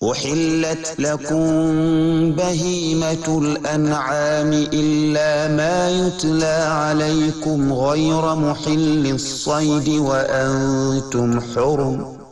أحلت لكم بهيمة الأنعام إلا ما يتلى عليكم غير محل الصيد وأنتم حرم